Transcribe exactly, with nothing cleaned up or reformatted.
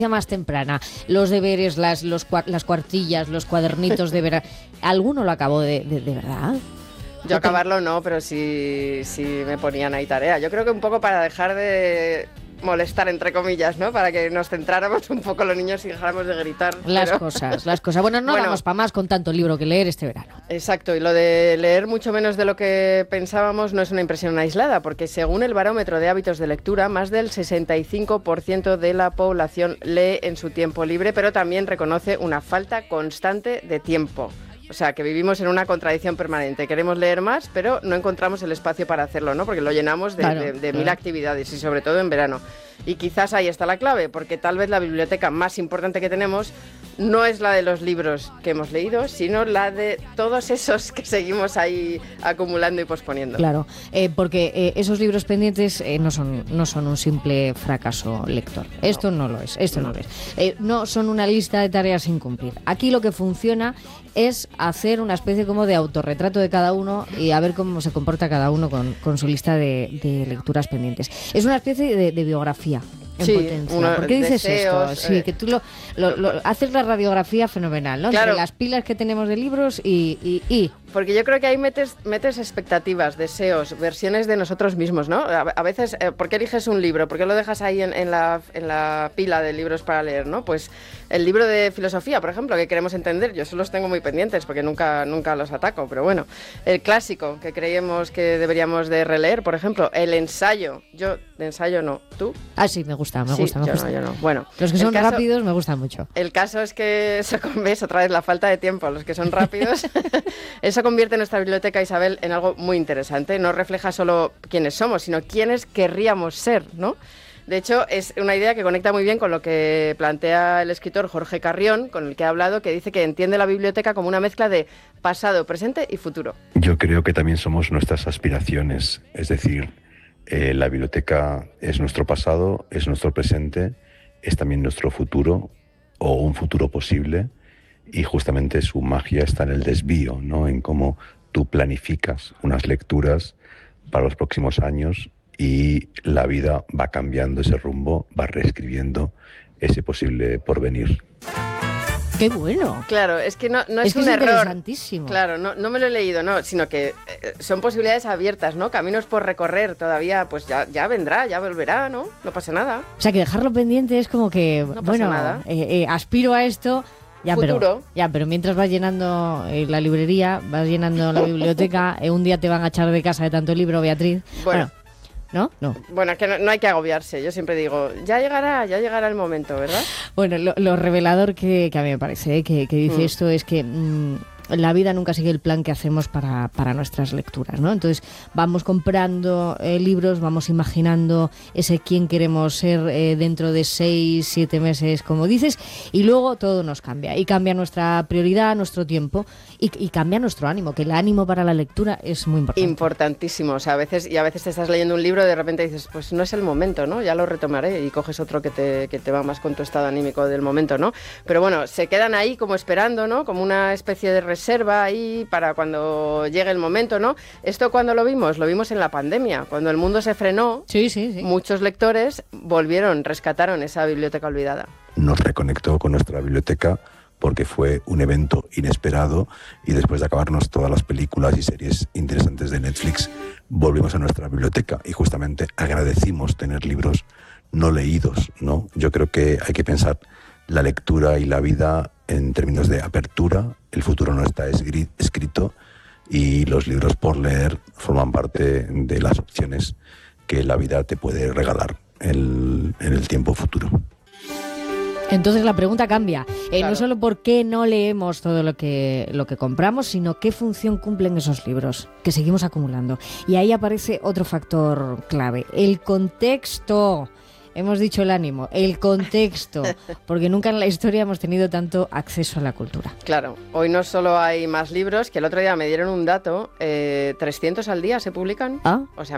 más temprana, los deberes, las, los, las cuartillas, los cuadernitos de verano. ¿Alguno lo acabó de, de, de verdad? Yo acabarlo no, pero sí, sí me ponían ahí tarea. Yo creo que un poco para dejar de molestar, entre comillas, ¿no? Para que nos centráramos un poco los niños y dejáramos de gritar. Las pero... cosas, las cosas. Bueno, no bueno, vamos para más con tanto libro que leer este verano. Exacto, y lo de leer mucho menos de lo que pensábamos no es una impresión aislada, porque según el barómetro de hábitos de lectura, más del sesenta y cinco por ciento de la población lee en su tiempo libre, pero también reconoce una falta constante de tiempo. O sea, que vivimos en una contradicción permanente. Queremos leer más, pero no encontramos el espacio para hacerlo, ¿no? Porque lo llenamos de, claro, de, de claro. mil actividades y sobre todo en verano. Y quizás ahí está la clave, porque tal vez la biblioteca más importante que tenemos no es la de los libros que hemos leído, sino la de todos esos que seguimos ahí acumulando y posponiendo. Claro, eh, porque eh, esos libros pendientes eh, no son no son un simple fracaso lector. Esto no, no lo es, esto no, no lo es. Eh, no son una lista de tareas sin cumplir. Aquí lo que funciona es hacer una especie como de autorretrato de cada uno y a ver cómo se comporta cada uno con, con su lista de, de lecturas pendientes. Es una especie de, de biografía. En sí, potencia. Una, ¿Por qué dices deseos, esto? Sí, eh, que tú lo, lo, lo haces la radiografía fenomenal, ¿no? Claro. Entre las pilas que tenemos de libros y... y, y. Porque yo creo que ahí metes, metes expectativas, deseos, versiones de nosotros mismos, ¿no? A, a veces, eh, ¿por qué eliges un libro? ¿Por qué lo dejas ahí en, en, la, en la pila de libros para leer, ¿no? Pues el libro de filosofía, por ejemplo, que queremos entender, yo solo los tengo muy pendientes porque nunca, nunca los ataco, pero bueno. El clásico, que creíamos que deberíamos de releer, por ejemplo, el ensayo. Yo, de ensayo no. ¿Tú? Ah, sí, me gusta, me sí, gusta, me yo gusta. No, yo no. Bueno, los que son caso, rápidos me gustan mucho. El caso es que eso ves otra vez la falta de tiempo. Los que son rápidos, eso convierte nuestra biblioteca, Isabel, en algo muy interesante. No refleja solo quiénes somos, sino quiénes querríamos ser, ¿no? De hecho, es una idea que conecta muy bien con lo que plantea el escritor Jorge Carrión, con el que he hablado, que dice que entiende la biblioteca como una mezcla de pasado, presente y futuro. Yo creo que también somos nuestras aspiraciones, es decir, eh, la biblioteca es nuestro pasado, es nuestro presente, es también nuestro futuro o un futuro posible, y justamente su magia está en el desvío, ¿no? En cómo tú planificas unas lecturas para los próximos años y la vida va cambiando ese rumbo, va reescribiendo ese posible porvenir. ¡Qué bueno! Claro, es que no, no es, es que un es error. Interesantísimo. Claro, no, no me lo he leído, no, sino que eh, son posibilidades abiertas, ¿no? Caminos por recorrer todavía, pues ya, ya vendrá, ya volverá, ¿no? No pasa nada. O sea, que dejarlo pendiente es como que, no bueno, pasa nada. Eh, eh, aspiro a esto... Ya Futuro. pero, ya, pero mientras vas llenando eh, la librería, vas llenando la biblioteca, eh, un día te van a echar de casa de tanto libro, Beatriz. Bueno, bueno ¿no? No. Bueno, es que no, no hay que agobiarse. Yo siempre digo, ya llegará, ya llegará el momento, ¿verdad? Bueno, lo, lo revelador que, que a mí me parece, eh, que, que dice mm. esto es que... Mmm, la vida nunca sigue el plan que hacemos para, para nuestras lecturas, ¿no? Entonces vamos comprando eh, libros, vamos imaginando ese quién queremos ser eh, dentro de seis, siete meses, como dices, y luego todo nos cambia. Y cambia nuestra prioridad, nuestro tiempo, y, y cambia nuestro ánimo, que el ánimo para la lectura es muy importante. Importantísimo. O sea, a veces, y a veces te estás leyendo un libro y de repente dices, pues no es el momento, ¿no? Ya lo retomaré, y coges otro que te, que te va más con tu estado anímico del momento, ¿no? Pero bueno, se quedan ahí como esperando, ¿no? Como una especie de reserva ahí para cuando llegue el momento, ¿no? Esto cuando lo vimos, lo vimos en la pandemia, cuando el mundo se frenó, sí, sí, sí. Muchos lectores volvieron, rescataron esa biblioteca olvidada. Nos reconectó con nuestra biblioteca porque fue un evento inesperado y después de acabarnos todas las películas y series interesantes de Netflix, volvimos a nuestra biblioteca y justamente agradecimos tener libros no leídos, ¿no? Yo creo que hay que pensar la lectura y la vida en términos de apertura. El futuro no está escrito y los libros por leer forman parte de las opciones que la vida te puede regalar el, en el tiempo futuro. Entonces la pregunta cambia. Eh, claro. No solo por qué no leemos todo lo que, lo que compramos, sino qué función cumplen esos libros que seguimos acumulando. Y ahí aparece otro factor clave, el contexto. Hemos dicho el ánimo, el contexto, porque nunca en la historia hemos tenido tanto acceso a la cultura. Claro, hoy no solo hay más libros, que el otro día me dieron un dato, eh, trescientos al día se publican. ¿Ah? O sea,